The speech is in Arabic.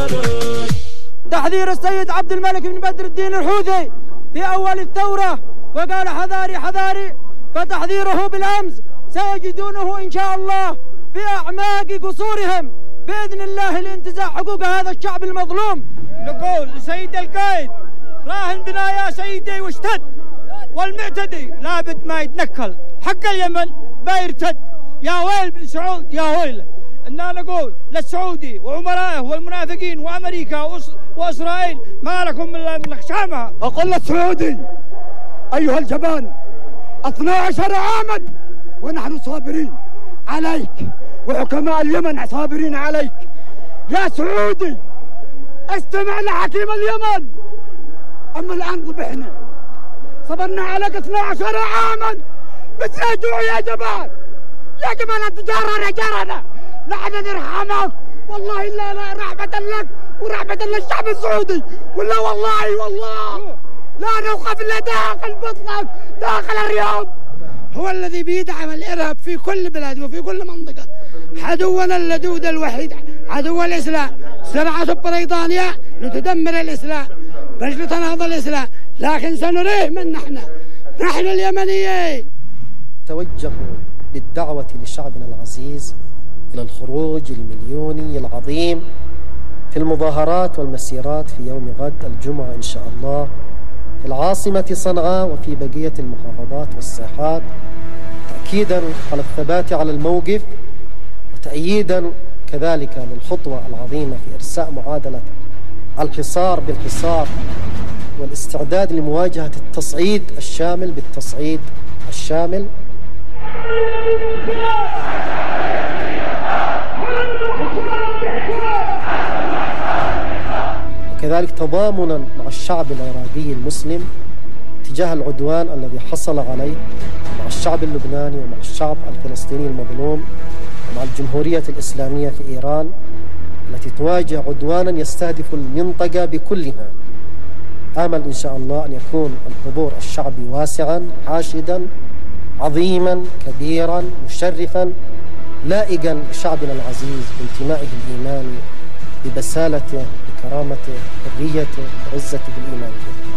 تحذير السيد عبد الملك بن بدر الدين الحوثي في أول الثورة وقال حذاري حذاري، فتحذيره بالأمس سيجدونه إن شاء الله في أعماق قصورهم بإذن الله لانتزاع حقوق هذا الشعب المظلوم. نقول لسيد القائد راهن بنا يا سيدي واشتد، والمعتدي لابد ما يتنكل، حق اليمن بيرتد. يا ويل بن سعود يا ويله. إننا نقول للسعودي وعمرائه والمنافقين وأمريكا وإسرائيل ما لكم من خشامها. أقول للسعودي أيها الجبان 12 عاما ونحن صابرين عليك، وحكماء اليمن صابرين عليك. يا سعودي استمع لحكيم اليمن، أما الآن ضبحنا، صبرنا عليك 12 عاما مثل الجوع يا جبان. يا جبان أنت جارنا نحن نرحمك والله، لا رحمة لك ورحمة للشعب السعودي، ولا والله لا نوقف إلا داخل بطنك داخل الرياض. هو الذي بيدعم الإرهاب في كل بلاد وفي كل منطقة. عدونا اللدود الوحيد عدو الإسلام، صنعته بريطانيا لتدمر الإسلام بل لتنهض الإسلام، لكن سنريه من نحن اليمنيين. توجه بالدعوة لشعبنا العزيز إلى الخروج المليوني العظيم في المظاهرات والمسيرات في يوم غد الجمعة إن شاء الله في العاصمة صنعاء وفي بقية المحافظات والساحات، تأكيدا على الثبات على الموقف وتأييدا كذلك للخطوة العظيمة في إرساء معادلة الحصار بالحصار والاستعداد لمواجهة التصعيد الشامل بالتصعيد الشامل. وكذلك تضامنا مع الشعب العراقي المسلم تجاه العدوان الذي حصل عليه، مع الشعب اللبناني ومع الشعب الفلسطيني المظلوم ومع الجمهورية الإسلامية في إيران التي تواجه عدوانا يستهدف المنطقة بكلها. آمل إن شاء الله أن يكون الحضور الشعبي واسعا حاشدا عظيما كبيرا مشرفا لائقا بشعبنا العزيز بانتمائه الإيماني ببسالته بكرامته بحريته بعزته بالإيمان.